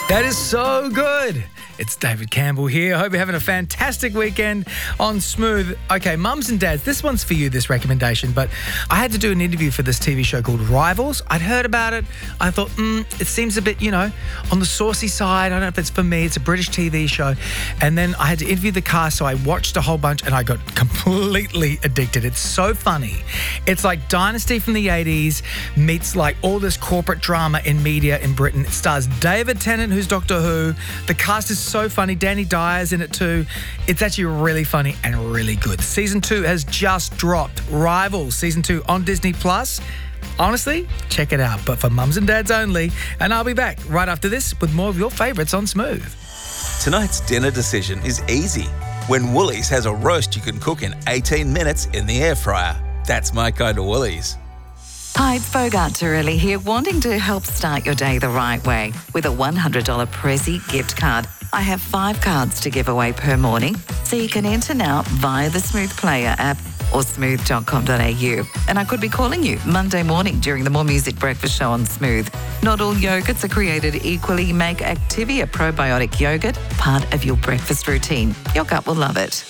That is so good. It's David Campbell here. I hope you're having a fantastic weekend on Smooth. Okay, mums and dads, this one's for you, this recommendation, but I had to do an interview for this TV show called Rivals. I'd heard about it. I thought, it seems a bit, on the saucy side. I don't know if it's for me. It's a British TV show. And then I had to interview the cast, so I watched a whole bunch and I got completely addicted. It's so funny. It's like Dynasty from the 80s meets like all this corporate drama in media in Britain. It stars David Tennant, who's Doctor Who. The cast is so funny. Danny Dyer's in it too. It's actually really funny and really good. Season 2 has just dropped. Rivals Season 2 on Disney+. Honestly, check it out. But for mums and dads only. And I'll be back right after this with more of your favourites on Smooth. Tonight's dinner decision is easy. When Woolies has a roast you can cook in 18 minutes in the air fryer. That's my kind of Woolies. Hi, it's Bogart Turelli here, wanting to help start your day the right way with a $100 Prezzy gift card. I have 5 cards to give away per morning, so you can enter now via the Smooth Player app or smooth.com.au. And I could be calling you Monday morning during the More Music Breakfast Show on Smooth. Not all yogurts are created equally. Make Activia probiotic yogurt part of your breakfast routine. Your gut will love it.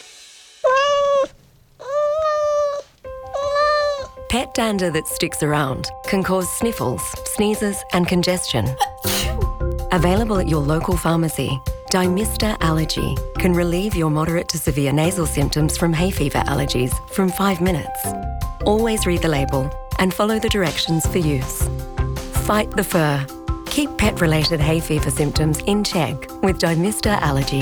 Pet dander that sticks around can cause sniffles, sneezes and congestion. Available at your local pharmacy, Dymista Allergy can relieve your moderate to severe nasal symptoms from hay fever allergies from 5 minutes. Always read the label and follow the directions for use. Fight the fur. Keep pet-related hay fever symptoms in check with Dymista Allergy.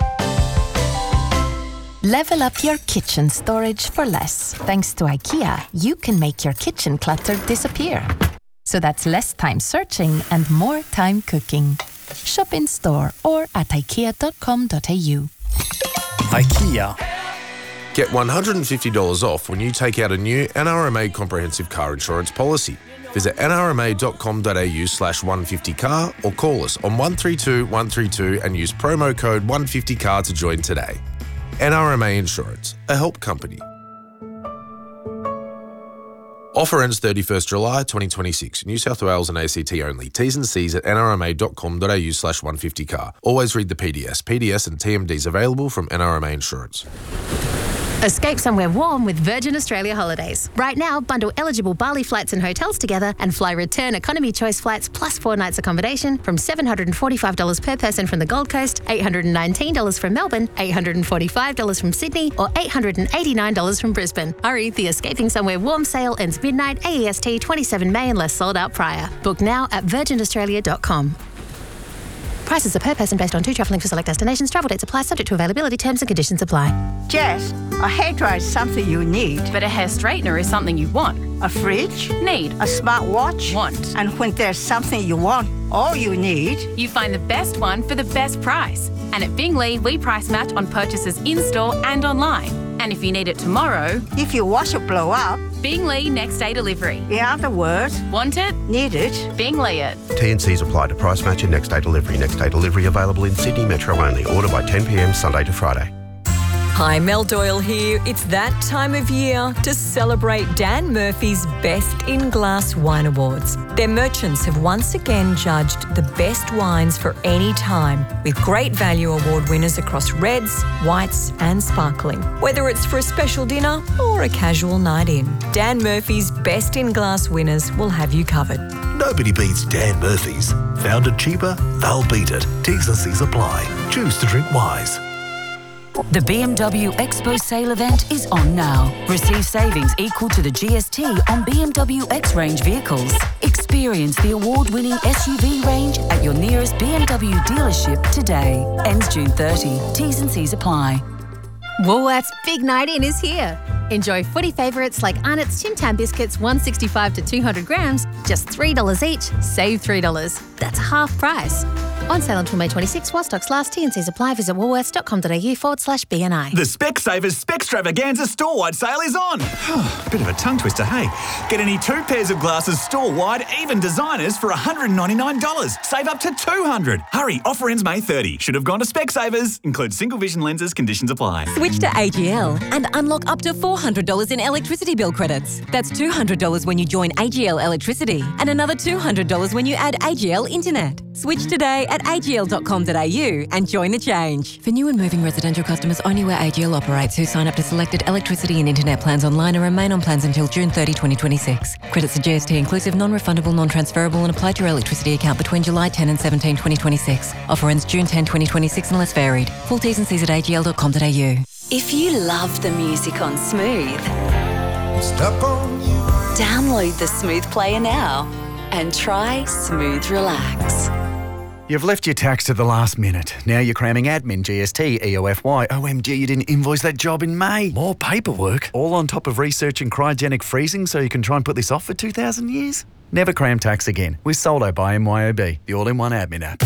Level up your kitchen storage for less. Thanks to IKEA, you can make your kitchen clutter disappear. So that's less time searching and more time cooking. Shop in store or at ikea.com.au. IKEA. Get $150 off when you take out a new NRMA comprehensive car insurance policy. Visit nrma.com.au/150car or call us on 132 132 and use promo code 150car to join today. NRMA Insurance, a help company. Offer ends 31st July 2026. New South Wales and ACT only. T's and C's at nrma.com.au/150car. Always read the PDS. PDS and TMDs available from NRMA Insurance. Escape somewhere warm with Virgin Australia Holidays. Right now, bundle eligible Bali flights and hotels together and fly return economy choice flights plus 4 nights accommodation from $745 per person from the Gold Coast, $819 from Melbourne, $845 from Sydney, or $889 from Brisbane. Hurry, the Escaping Somewhere Warm sale ends midnight AEST 27 May unless sold out prior. Book now at virginaustralia.com. Prices are per person based on 2 travelling for select destinations. Travel dates apply, subject to availability. Terms and conditions apply. Jess, a hairdryer is something you need. But a hair straightener is something you want. A fridge? Need. A smartwatch? Want. And when there's something you want, all you need... You find the best one for the best price. And at Bingley, we price match on purchases in-store and online. And if you need it tomorrow... If your washer blow up... Bingley next day delivery. In other words... Want it? Need it? Bingley it. T&Cs apply to price match and next day delivery. Next day delivery available in Sydney Metro only. Order by 10 p.m. Sunday to Friday. Hi, Mel Doyle here. It's that time of year to celebrate Dan Murphy's Best in Glass Wine Awards. Their merchants have once again judged the best wines for any time, with great value award winners across reds, whites and sparkling. Whether it's for a special dinner or a casual night in, Dan Murphy's Best in Glass winners will have you covered. Nobody beats Dan Murphy's. Found it cheaper, they'll beat it. T's and C's apply. Choose to drink wise. The BMW Expo sale event is on now. Receive savings equal to the GST on BMW X-Range vehicles. Experience the award-winning SUV range at your nearest BMW dealership today. Ends June 30. T's and C's apply. Woolworths' big night in is here. Enjoy footy favourites like Arnott's Tim Tam biscuits, 165 to 200 grams, just $3 each. Save $3. That's half price. On sale until May 26 while stocks last. T&Cs apply. Visit woolworths.com.au/BNI. The Specsavers Specstravaganza store-wide sale is on. Bit of a tongue twister, hey? Get any 2 pairs of glasses store-wide, even designers, for $199. Save up to $200. Hurry, offer ends May 30. Should have gone to Specsavers. Includes single vision lenses. Conditions apply. Switch to AGL and unlock up to $400 in electricity bill credits. That's $200 when you join AGL Electricity and another $200 when you add AGL Internet. Switch today at at agl.com.au and join the change. For new and moving residential customers only where AGL operates who sign up to selected electricity and internet plans online and remain on plans until June 30, 2026. Credits are GST inclusive, non-refundable, non-transferable and apply to your electricity account between July 10 and 17, 2026. Offer ends June 10, 2026 unless varied. Full T's and C's at agl.com.au. If you love the music on Smooth, download the Smooth player now and try Smooth Relax. You've left your tax to the last minute. Now you're cramming admin, GST, EOFY. OMG, you didn't invoice that job in May. More paperwork. All on top of researching cryogenic freezing so you can try and put this off for 2,000 years? Never cram tax again with Soldo by MYOB, the all-in-one admin app.